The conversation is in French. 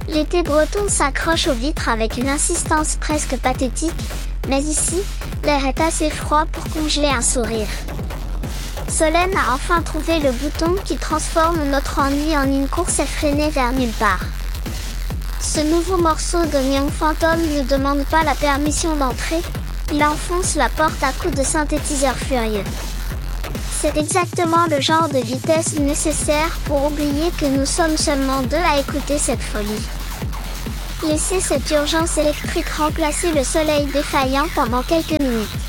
L'été breton s'accroche aux vitres avec une insistance presque pathétique, mais ici, l'air est assez froid pour congeler un sourire. Solène a enfin trouvé le bouton qui transforme notre ennui en une course effrénée vers nulle part. Ce nouveau morceau de Neon Phantom ne demande pas la permission d'entrer, il enfonce la porte à coups de synthétiseur furieux. C'est exactement le genre de vitesse nécessaire pour oublier que nous sommes seulement deux à écouter cette folie. Laissez cette urgence électrique remplacer le soleil défaillant pendant quelques minutes.